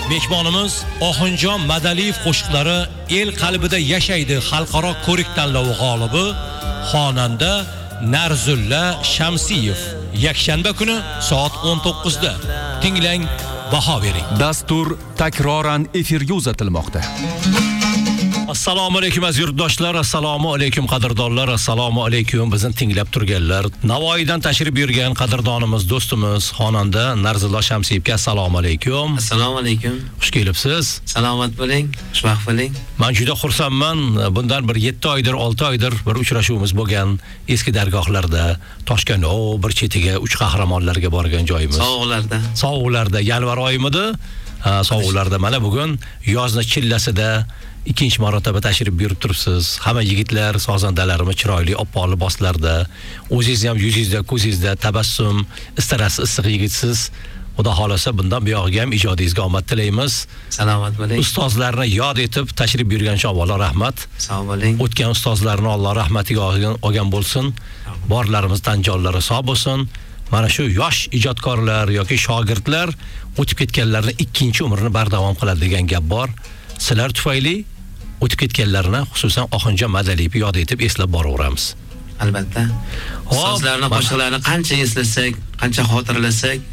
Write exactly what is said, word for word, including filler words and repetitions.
Mehmonimiz Oxunjon Madaliyev qo'shiqlari el qalbida yashaydi xalqaro ko'rik tanlovi g'olibi xonanda Narzulla Shamsiyev. Yakshanba kuni soat o'n to'qqizda tinglang, baho bering. Dastur takroran efirga uzatilmoqda. Assalomu alaykum aziz yurtdoshlar, assalomu alaykum qadrdonlar, assalomu alaykum bizni tinglab turganlar. Navoiydan tashrif buyurgan qadrdonimiz, do'stimiz, xonanda Narzulla Shamsiyevga assalomu alaykum. Assalomu alaykum. Xush kelibsiz. Salomat bo'ling, xushvaqt bo'ling. Men juda xursandman. Bundan bir yetti oydir, olti oydir bir uchrashuvimiz bo'lgan eski dargohlarda, Toshkentda bir chetiga uch qahramonlarga borgan joyimiz. Sovuqlarda. Sovuqlarda yanvar oyimidi? Ha, sovuqlarda mana bugun yozni chillasida ikkinchi marotaba tashrif buyurib turibsiz. Hamma yigitlar, sozandalarimiz chiroyli oppoq liboslarda, o'zingiz ham yuzingizda, ko'zingizda tabassum, istarasiz, issiq yigitsiz. Xudo xolasa bundan buyog'iga ham ijodingizga omad tilaymiz. Salomat bo'ling. Ustozlarni yod etib tashrif buyurgan uchun avvalo rahmat. Sog' bo'ling. O'tgan ustozlarni Alloh rahmatiga olgan bo'lsin. Borlarimizdan jonlari sog' bo'lsin. Mana shu yosh ijodkorlar yoki shogirdlar o'tib ketganlarni ikkinchi umrini bardavom qiladi degan gap bor. Sizlar tufayli o'tib ketganlarni, xususan Oxunjon Madaliyevni yod etib eslab boraveramiz. Albatta. Ustozlarning qo'shiqlarini qancha eslasak, qancha xotirlasak,